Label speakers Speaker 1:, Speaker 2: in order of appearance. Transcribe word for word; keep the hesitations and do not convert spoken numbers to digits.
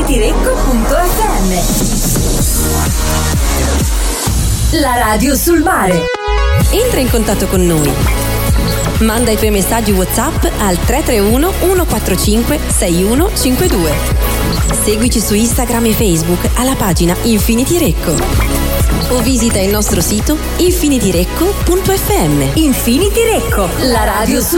Speaker 1: infinityrecco punto effe emme. La radio sul mare.
Speaker 2: Entra in contatto con noi. Manda i tuoi messaggi WhatsApp al tre tre uno uno quattro cinque sei uno cinque due. Seguici su Instagram e Facebook alla pagina Infinity Recco. O visita il nostro sito infinityrecco punto effe emme.
Speaker 1: Infinity Recco, la radio sul